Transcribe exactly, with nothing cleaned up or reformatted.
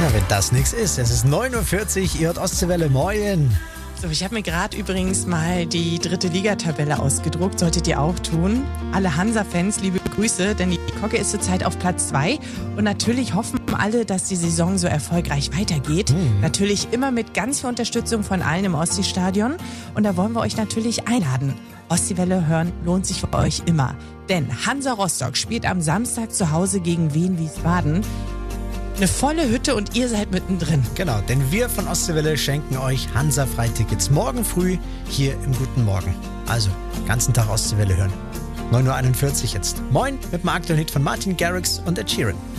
Ja, wenn das nichts ist. Es ist neun Uhr vierzig, ihr hört Ostseewelle, moin. So, ich habe mir gerade übrigens mal die dritte Ligatabelle ausgedruckt, solltet ihr auch tun. Alle Hansa-Fans, liebe Grüße, denn die Kocke ist zurzeit auf Platz zwei. Und natürlich hoffen alle, dass die Saison so erfolgreich weitergeht. Mhm. Natürlich immer mit ganz viel Unterstützung von allen im Ostseestadion. Und da wollen wir euch natürlich einladen. Ostseewelle hören lohnt sich für euch immer. Denn Hansa Rostock spielt am Samstag zu Hause gegen Wien Wiesbaden. Eine volle Hütte und ihr seid mittendrin. Genau, denn wir von Ostseewelle schenken euch Hansa-Freitickets morgen früh hier im Guten Morgen. Also, ganzen Tag Ostseewelle hören. neun Uhr einundvierzig jetzt. Moin mit dem aktuellen Hit von Martin Garrix und Ed Sheeran.